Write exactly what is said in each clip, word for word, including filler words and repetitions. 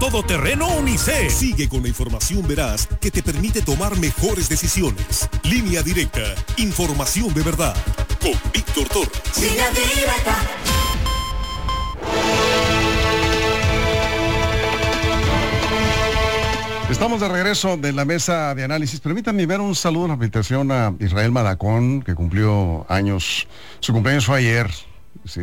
todoterreno Unicel. Sigue con la información veraz que te permite tomar mejores decisiones. Línea Directa, información de verdad. Con Víctor Torres. Línea Directa. Estamos de regreso de la mesa de análisis. Permítanme ver un saludo, una invitación a Israel Malacón, que cumplió años. Su cumpleaños fue ayer. Sí.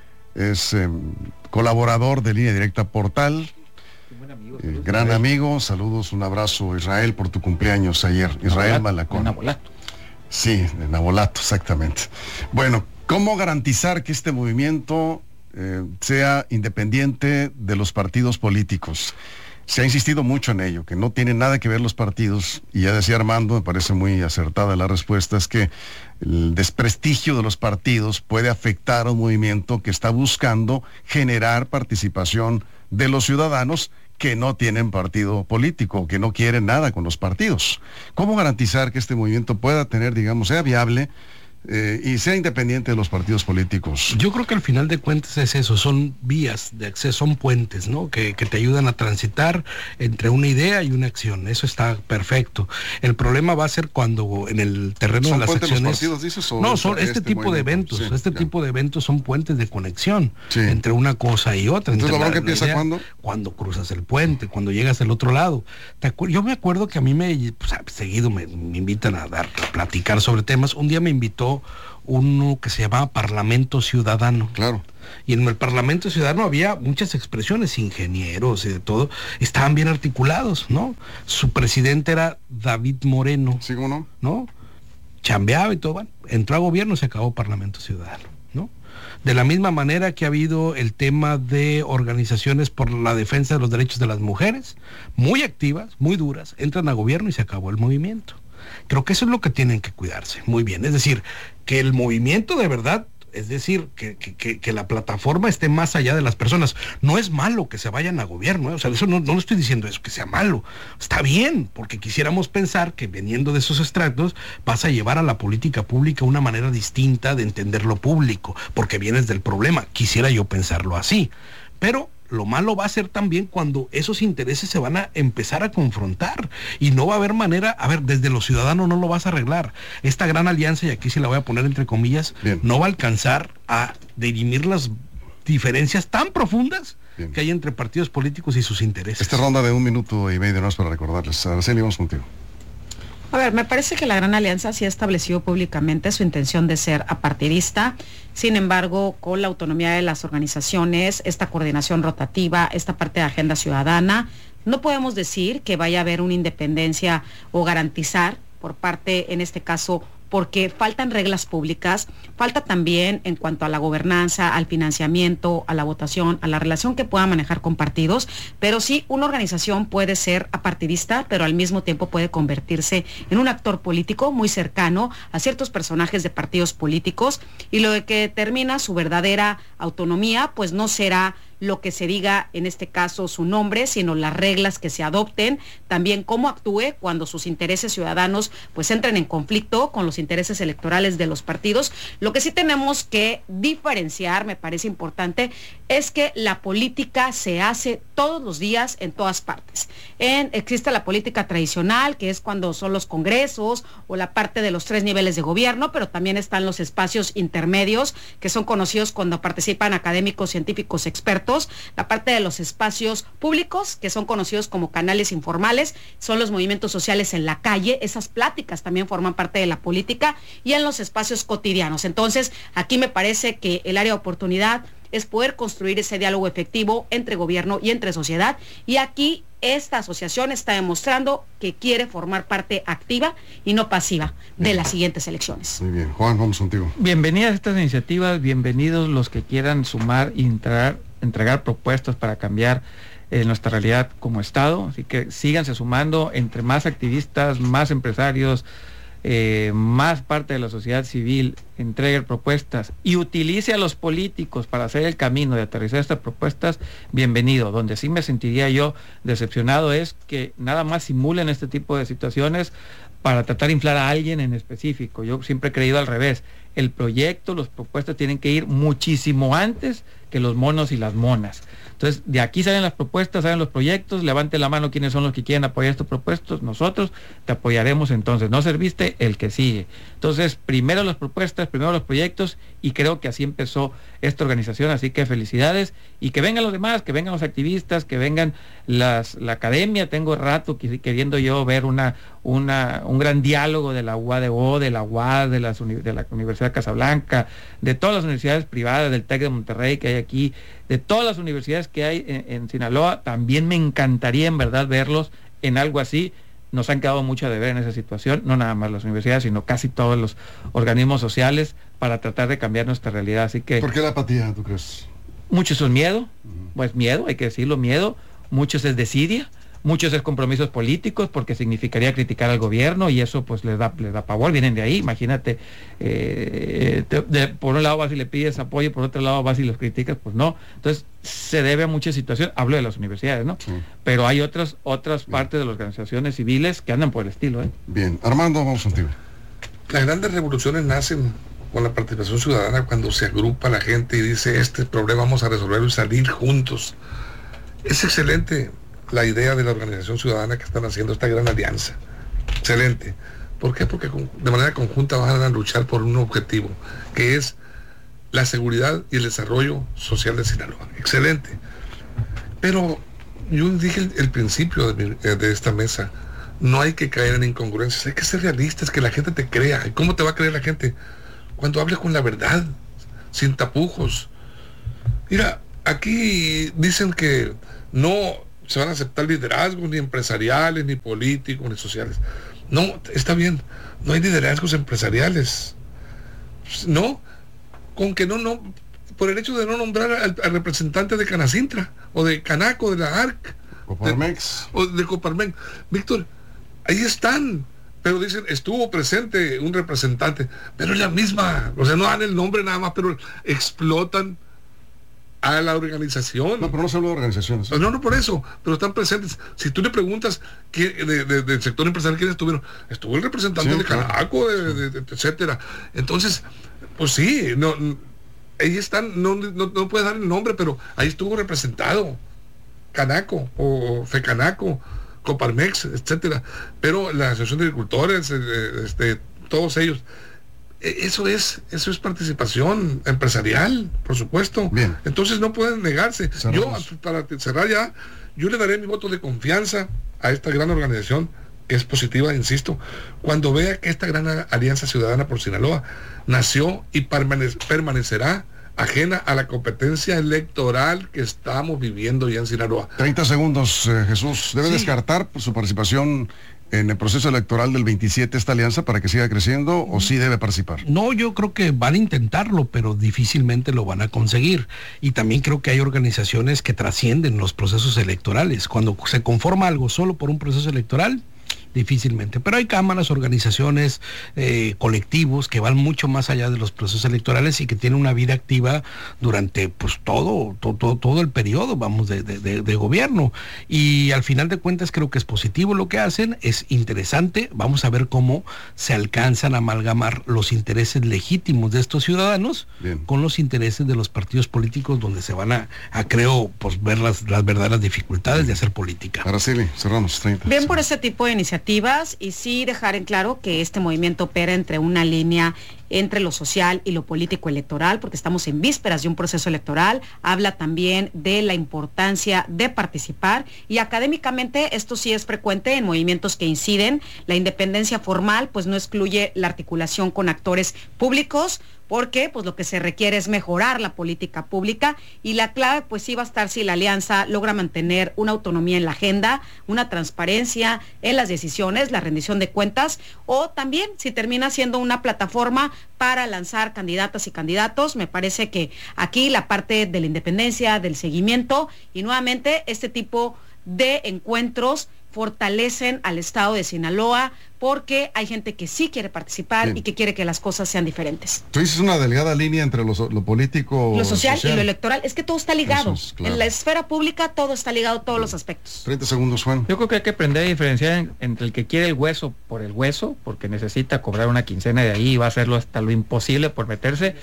Es eh, colaborador de Línea Directa Portal. Buen amigo, eh, gran Israel. amigo. Saludos, un abrazo, Israel, por tu cumpleaños ayer. Israel Malacón. Nabolato. Sí, de Nabolato, exactamente. Bueno, ¿cómo garantizar que este movimiento eh, sea independiente de los partidos políticos? Se ha insistido mucho en ello, que no tiene nada que ver los partidos, y ya decía Armando, me parece muy acertada la respuesta, es que el desprestigio de los partidos puede afectar a un movimiento que está buscando generar participación de los ciudadanos que no tienen partido político, que no quieren nada con los partidos. ¿Cómo garantizar que este movimiento pueda tener, digamos, sea viable Eh, y sea independiente de los partidos políticos? Yo creo que al final de cuentas es eso, son vías de acceso, son puentes, ¿no? Que, que te ayudan a transitar entre una idea y una acción, eso está perfecto. El problema va a ser cuando en el terreno de las acciones... Los partidos, dices, no, son este, este tipo de eventos, sí, este claro. tipo de eventos son puentes de conexión sí. entre una cosa y otra. Entonces, ¿la verdad que empieza cuándo? Cuando cruzas el puente, cuando llegas al otro lado. ¿Te acu- yo me acuerdo que a mí me, pues, seguido me, me invitan a dar, a platicar sobre temas. Un día me invitó uno que se llamaba Parlamento Ciudadano. Claro. Y en el Parlamento Ciudadano había muchas expresiones, ingenieros y de todo, estaban bien articulados, ¿no? Su presidente era David Moreno. ¿Sí o no? ¿No? Chambeaba y todo, bueno, entró a gobierno, se acabó Parlamento Ciudadano, ¿no? De la misma manera que ha habido el tema de organizaciones por la defensa de los derechos de las mujeres, muy activas, muy duras, entran a gobierno y se acabó el movimiento. Creo que eso es lo que tienen que cuidarse, muy bien. Es decir, que el movimiento de verdad, es decir, que, que, que la plataforma esté más allá de las personas. No es malo que se vayan a gobierno, ¿eh? O sea, eso no, no lo estoy diciendo eso, que sea malo. Está bien, porque quisiéramos pensar que veniendo de esos extractos vas a llevar a la política pública una manera distinta de entender lo público, porque vienes del problema. Quisiera yo pensarlo así. Pero lo malo va a ser también cuando esos intereses se van a empezar a confrontar y no va a haber manera, a ver, desde los ciudadanos no lo vas a arreglar. Esta gran alianza, y aquí sí la voy a poner entre comillas, bien, no va a alcanzar a dirimir las diferencias tan profundas bien. que hay entre partidos políticos y sus intereses. Esta ronda de un minuto y medio más para recordarles. Araceli, vamos contigo. A ver, me parece que la Gran Alianza sí ha establecido públicamente su intención de ser apartidista. Sin embargo, con la autonomía de las organizaciones, esta coordinación rotativa, esta parte de agenda ciudadana, no podemos decir que vaya a haber una independencia o garantizar por parte, en este caso, porque faltan reglas públicas, falta también en cuanto a la gobernanza, al financiamiento, a la votación, a la relación que pueda manejar con partidos, pero sí una organización puede ser apartidista, pero al mismo tiempo puede convertirse en un actor político muy cercano a ciertos personajes de partidos políticos, y lo que determina su verdadera autonomía, pues no será lo que se diga, en este caso, su nombre, sino las reglas que se adopten, también cómo actúe cuando sus intereses ciudadanos pues entren en conflicto con los intereses electorales de los partidos. Lo que sí tenemos que diferenciar, me parece importante, es que la política se hace todos los días en todas partes. En, existe la política tradicional, que es cuando son los congresos o la parte de los tres niveles de gobierno, pero también están los espacios intermedios, que son conocidos cuando participan académicos, científicos, expertos. La parte de los espacios públicos, que son conocidos como canales informales, son los movimientos sociales en la calle, esas pláticas también forman parte de la política, y en los espacios cotidianos. Entonces, aquí me parece que el área de oportunidad es poder construir ese diálogo efectivo entre gobierno y entre sociedad, y aquí esta asociación está demostrando que quiere formar parte activa y no pasiva de las siguientes elecciones. Muy bien, Juan, vamos contigo. Bienvenidas estas iniciativas, bienvenidos los que quieran sumar y entrar, entregar propuestas para cambiar eh, nuestra realidad como Estado, así que síganse sumando, entre más activistas, más empresarios, eh, más parte de la sociedad civil entregue propuestas y utilice a los políticos para hacer el camino de aterrizar estas propuestas, bienvenido. Donde sí me sentiría yo decepcionado es que nada más simulen este tipo de situaciones para tratar de inflar a alguien en específico. Yo siempre he creído al revés. El proyecto, las propuestas tienen que ir muchísimo antes que los monos y las monas. Entonces, de aquí salen las propuestas, salen los proyectos, levante la mano quienes son los que quieren apoyar estos propuestos, nosotros te apoyaremos entonces, no serviste, el que sigue. Entonces, primero las propuestas, primero los proyectos, y creo que así empezó esta organización, así que felicidades, y que vengan los demás, que vengan los activistas, que vengan las, la academia. Tengo rato queriendo yo ver una, una, un gran diálogo de la U A D O, de la U A D, de, las, de la Universidad de Casablanca, de todas las universidades privadas, del TEC de Monterrey que hay aquí, de todas las universidades que hay en, en Sinaloa. También me encantaría en verdad verlos en algo así. Nos han quedado mucho de ver en esa situación, no nada más las universidades, sino casi todos los organismos sociales, para tratar de cambiar nuestra realidad. Así que... ¿Por qué la apatía, tú crees? Muchos es miedo, uh-huh. pues miedo, hay que decirlo, miedo. Muchos es desidia, muchos es compromisos políticos, porque significaría criticar al gobierno, y eso pues les da, les da pavor, vienen de ahí. Imagínate, eh, te, de, por un lado vas y le pides apoyo, por otro lado vas y los criticas, pues no. Entonces se debe a muchas situaciones, hablo de las universidades, ¿no? Sí. Pero hay otras otras Bien. partes de las organizaciones civiles que andan por el estilo, ¿eh? Bien, Armando, vamos contigo. Las grandes revoluciones nacen con la participación ciudadana, cuando se agrupa la gente y dice, este problema vamos a resolverlo y salir juntos. Es excelente la idea de la organización ciudadana que están haciendo esta gran alianza. Excelente. ¿Por qué? Porque de manera conjunta van a luchar por un objetivo, que es la seguridad y el desarrollo social de Sinaloa. Excelente. Pero yo dije el, el principio de, mi, de esta mesa, no hay que caer en incongruencias, hay que ser realistas, que la gente te crea. ¿Y cómo te va a creer la gente? Cuando hables con la verdad, sin tapujos. Mira, aquí dicen que no se van a aceptar liderazgos ni empresariales, ni políticos, ni sociales. No, está bien, no hay liderazgos empresariales. No, con que no, no, por el hecho de no nombrar al, al representante de Canacintra, o de Canaco, de la A R C, Coparmex. De, o de Coparmex. Víctor, ahí están, pero dicen, estuvo presente un representante, pero es la misma, o sea, no dan el nombre nada más, pero explotan a la organización. No, pero no se habla de organizaciones. No, no por eso, pero están presentes. Si tú le preguntas que, de, de, del sector empresarial quiénes estuvieron, estuvo el representante sí, de claro. Canaco, de, de, de, etcétera. Entonces, pues sí, no, ahí están, no, no, no puedes dar el nombre, pero ahí estuvo representado Canaco o Fecanaco, Coparmex, etcétera. Pero la Asociación de Agricultores, este, todos ellos. Eso es, eso es participación empresarial, por supuesto. Bien. Entonces no pueden negarse. Cerramos. Yo, para cerrar ya, yo le daré mi voto de confianza a esta gran organización, que es positiva, insisto, cuando vea que esta gran Alianza Ciudadana por Sinaloa nació y permane- permanecerá ajena a la competencia electoral que estamos viviendo ya en Sinaloa. treinta segundos, eh, Jesús. ¿Debe sí. descartar su participación en el proceso electoral del veintisiete esta alianza para que siga creciendo, o sí debe participar? No, yo creo que van a intentarlo, pero difícilmente lo van a conseguir. Y también creo que hay organizaciones que trascienden los procesos electorales. Cuando se conforma algo solo por un proceso electoral, difícilmente, pero hay cámaras, organizaciones, eh, colectivos que van mucho más allá de los procesos electorales y que tienen una vida activa durante pues todo, todo, todo el periodo, vamos, de, de, de, de gobierno. Y al final de cuentas creo que es positivo lo que hacen, es interesante. Vamos a ver cómo se alcanzan a amalgamar los intereses legítimos de estos ciudadanos Bien. con los intereses de los partidos políticos, donde se van a, a creo, pues ver las, las verdaderas dificultades de hacer política. Araceli, cerramos. treinta. Bien por ese tipo de iniciativas, y sí dejar en claro que este movimiento opera entre una línea entre lo social y lo político electoral, porque estamos en vísperas de un proceso electoral. Habla también de la importancia de participar, y académicamente esto sí es frecuente en movimientos que inciden. La independencia formal pues no excluye la articulación con actores públicos, porque pues lo que se requiere es mejorar la política pública, y la clave pues sí va a estar si la alianza logra mantener una autonomía en la agenda, una transparencia en las decisiones, la rendición de cuentas, o también si termina siendo una plataforma para lanzar candidatas y candidatos. Me parece que aquí la parte de la independencia, del seguimiento, y nuevamente este tipo de encuentros fortalecen al estado de Sinaloa, porque hay gente que sí quiere participar Bien. y que quiere que las cosas sean diferentes. Tú dices una delgada línea entre lo, lo político, lo social, social y lo electoral. Es que todo está ligado. Es, claro. En la esfera pública todo está ligado, todos Bien. los aspectos. treinta segundos, Juan. Yo creo que hay que aprender a diferenciar en, entre el que quiere el hueso por el hueso, porque necesita cobrar una quincena de ahí y va a hacerlo hasta lo imposible por meterse,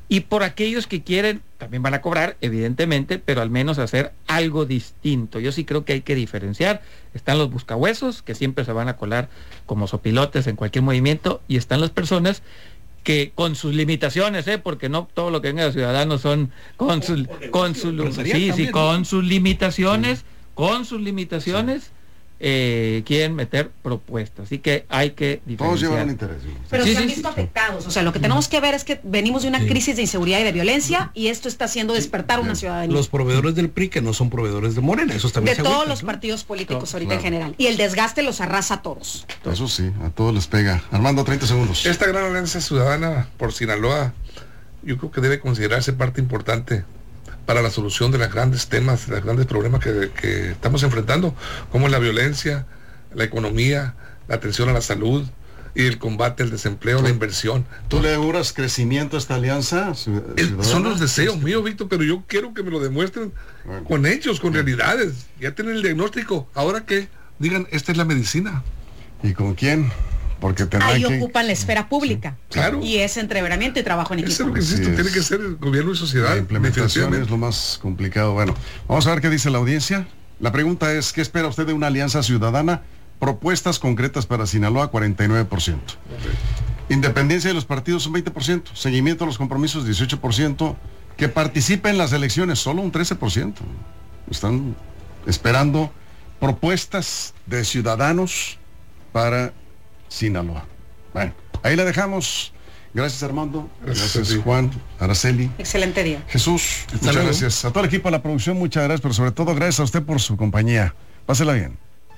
Y por aquellos que quieren, también van a cobrar, evidentemente, pero al menos hacer algo distinto. Yo sí creo que hay que diferenciar. Están los buscahuesos, que siempre se van a colar como sopilotes en cualquier movimiento, y están las personas que con sus limitaciones, ¿eh? Porque no todo lo que venga de Ciudadanos son con sus con sus sí, sí, con sus limitaciones, con sus limitaciones. Eh, quieren meter propuestas, así que hay que diferenciar. Todos llevan interés. Pero sí, se han sí, visto sí. afectados, o sea, lo que tenemos que ver es que venimos de una Sí. crisis de inseguridad y de violencia, y esto está haciendo despertar una ciudadanía. Los proveedores del P R I que no son proveedores de Morena, esos también de se todos agüitan, los ¿no? partidos políticos Todo, ahorita claro. en general. Y el desgaste los arrasa a todos. Eso sí, a todos les pega. Armando, treinta segundos. Esta gran alianza ciudadana por Sinaloa, yo creo que debe considerarse parte importante para la solución de los grandes temas, de los grandes problemas que, que estamos enfrentando, como la violencia, la economía, la atención a la salud y el combate al desempleo, la inversión. ¿Tú le auguras crecimiento a esta alianza? Es- son los deseos míos, Víctor, pero yo quiero que me lo demuestren Bueno. con hechos, con realidades. Ya tienen el diagnóstico. Ahora que digan, esta es la medicina. ¿Y con quién? Porque tendrán Ahí que... ocupan la esfera pública. Claro. Y es entreveramiento y trabajo en Eso equipo. es lo que insisto, Así tiene es. que ser el gobierno y sociedad. La implementación definitivamente. es lo más complicado. Bueno, vamos a ver qué dice la audiencia. La pregunta es, ¿qué espera usted de una alianza ciudadana? Propuestas concretas para Sinaloa, cuarenta y nueve por ciento. Independencia de los partidos, un veinte por ciento. Seguimiento a los compromisos, dieciocho por ciento. Que participe en las elecciones, solo un trece por ciento. Están esperando propuestas de ciudadanos para Sinaloa. Bueno, ahí la dejamos. Gracias, Armando. Gracias Gracias, a ti. Juan, Araceli. Excelente día. Jesús, muchas luego. gracias. A todo el equipo de la producción, muchas gracias, pero sobre todo gracias a usted por su compañía. Pásela bien.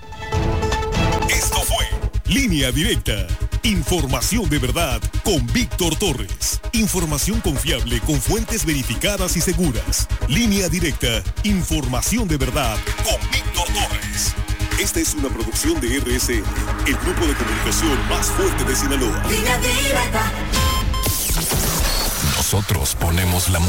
Esto fue Línea Directa. Información de verdad con Víctor Torres. Información confiable con fuentes verificadas y seguras. Línea Directa. Información de verdad con Víctor Torres. Esta es una producción de R S N, el grupo de comunicación más fuerte de Sinaloa. Línea Directa. Nosotros ponemos la música.